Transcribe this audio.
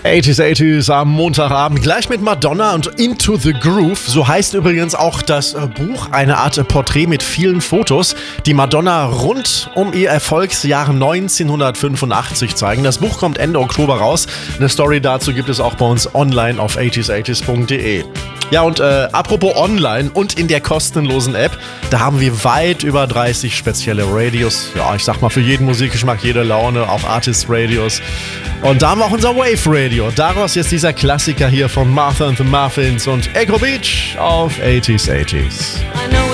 80s am Montagabend, gleich mit Madonna und Into the Groove. So heißt übrigens auch das Buch, eine Art Porträt mit vielen Fotos, die Madonna rund um ihr Erfolgsjahr 1985 zeigen. Das Buch kommt Ende Oktober raus. Eine Story dazu gibt es auch bei uns online auf 80s80s.de. Ja, und apropos online und in der kostenlosen App, da haben wir weit über 30 spezielle Radios. Ja, ich sag mal, für jeden Musikgeschmack, jede Laune, auch Artist-Radios. Und da haben wir auch unser Wave-Radio. Daraus jetzt dieser Klassiker hier von Martha and the Muffins und Echo Beach auf 80s80s.